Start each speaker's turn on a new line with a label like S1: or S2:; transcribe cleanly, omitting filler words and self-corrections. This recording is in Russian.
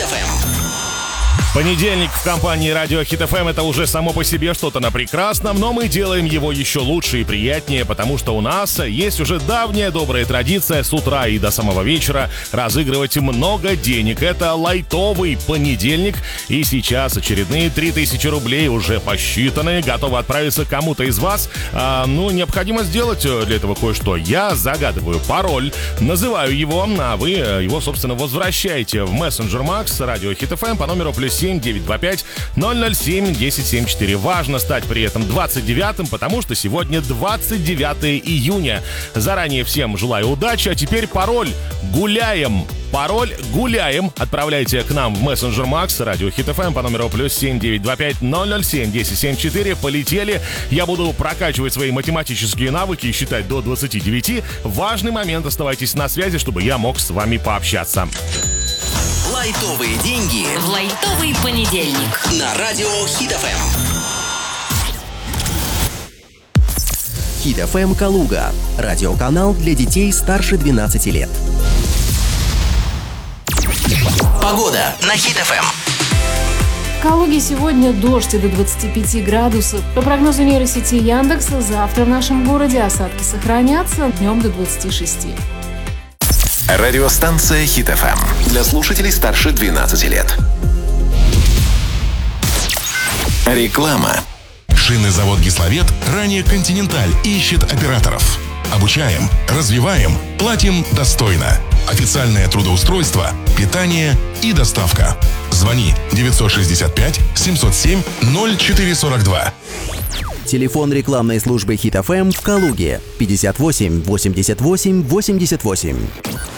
S1: FM.
S2: Понедельник в компании Радио Хит FM — это уже само по себе что-то на прекрасном, но мы делаем его еще лучше и приятнее, потому что у нас есть уже давняя добрая традиция с утра и до самого вечера разыгрывать много денег. Это лайтовый понедельник, и сейчас очередные 3000 рублей уже посчитаны, готовы отправиться кому-то из вас. Необходимо сделать для этого кое-что. Я загадываю пароль, называю его, а вы его, собственно, возвращаете в мессенджер Макс Радио Хит FM по номеру +7 925 007 1074. Важно стать при этом 29-м, потому что сегодня 29 июня. Заранее всем желаю удачи, а теперь пароль «Гуляем». Пароль «Гуляем» отправляйте к нам в мессенджер Макс Радио Хит FM по номеру +7 925 007 1074. Полетели. Я буду прокачивать свои математические навыки и считать до 29. Важный момент. Оставайтесь на связи, чтобы я мог с вами пообщаться.
S1: Лайтовые деньги
S3: в лайтовый понедельник
S1: на Радио Хит FM.
S4: Хит FM Калуга. Радиоканал для детей старше 12 лет.
S1: Погода на Хит FM.
S5: В Калуге сегодня дождь до 25 градусов. По прогнозу нейросети Яндекса, завтра в нашем городе осадки сохранятся, днем до 26.
S6: Радиостанция Хит FM для слушателей старше 12 лет. Реклама.
S7: Шинный завод «Кисловет», ранее «Континенталь», ищет операторов. Обучаем, развиваем, платим достойно. Официальное трудоустройство, питание и доставка. Звони 965 707 0442.
S4: Телефон рекламной службы Хит FM в Калуге 58 88 88.